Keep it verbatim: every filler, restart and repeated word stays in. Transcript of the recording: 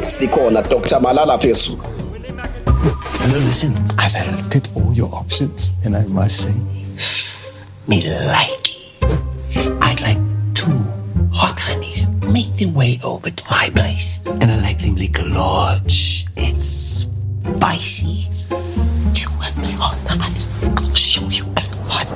sikhona Doctor Malala phezulu. Hello, listen, I've had a look at all your options, and I must say, me like it. I'd like two hot honeys make their way over to my place, and I like them liquor large and spicy.